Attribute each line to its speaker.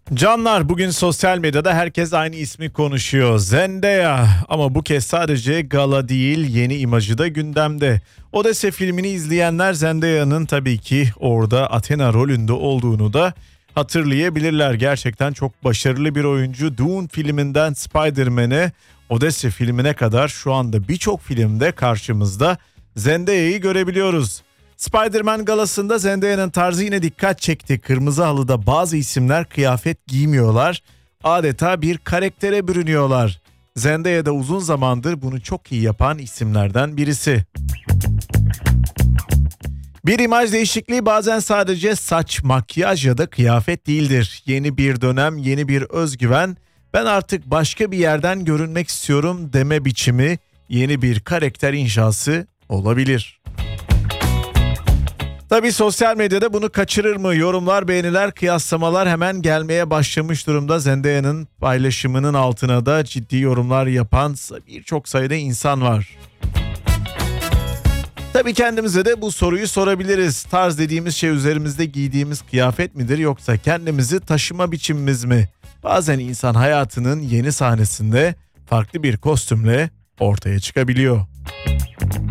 Speaker 1: Canlar, bugün sosyal medyada herkes aynı ismi konuşuyor. Zendaya, ama bu kez sadece gala değil, yeni imajı da gündemde. Odyssey filmini izleyenler Zendaya'nın tabii ki orada Athena rolünde olduğunu da hatırlayabilirler. Gerçekten çok başarılı bir oyuncu. Dune filminden Spider-Man'e, Odyssey filmine kadar şu anda birçok filmde karşımızda Zendaya'yı görebiliyoruz. Spider-Man galasında Zendaya'nın tarzı yine dikkat çekti. Kırmızı halıda bazı isimler kıyafet giymiyorlar. Adeta bir karaktere bürünüyorlar. Zendaya da uzun zamandır bunu çok iyi yapan isimlerden birisi. Bir imaj değişikliği bazen sadece saç, makyaj ya da kıyafet değildir. Yeni bir dönem, yeni bir özgüven, ben artık başka bir yerden görünmek istiyorum deme biçimi, yeni bir karakter inşası olabilir. Tabii sosyal medyada bunu kaçırır mı? Yorumlar, beğeniler, kıyaslamalar hemen gelmeye başlamış durumda. Zendaya'nın paylaşımının altına da ciddi yorumlar yapan birçok sayıda insan var. Tabii kendimize de bu soruyu sorabiliriz. Tarz dediğimiz şey üzerimizde giydiğimiz kıyafet midir, yoksa kendimizi taşıma biçimimiz mi? Bazen insan hayatının yeni sahnesinde farklı bir kostümle ortaya çıkabiliyor.